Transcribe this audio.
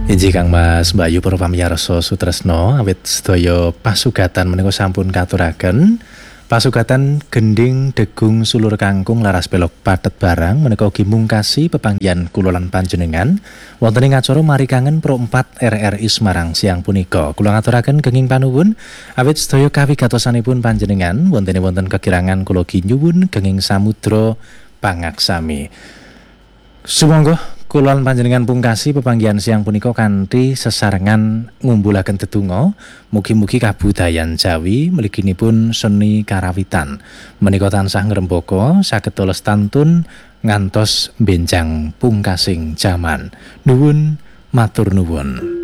Inji Kang Mas Bayu para pamirsa sutresna awit sedaya pasugatan menika sampun katuraken. Pasugatan gending degung sulur kangkung laras belok patet barang menika ugi mungkasi pepanggihan kula lan panjenengan wonten ing acara Mari Kangen Pro 4 RRI Semarang siang punika. Kula ngaturaken kenging panuwun awit sedaya kawigatosanipun panjenengan wonten kekirangan kula nyuwun kenging samudra pangaksami. Sumangga kula lan panjenengan pungkasi pepanggihan siang punika kanthi sesarengan ngumbulaken tetungga mugi-mugi kabudayan Jawi mliginipun seni karawitan menika tansah ngrembaka saged lestantun ngantos benjang pungkasing jaman. Nuwun matur nuwun.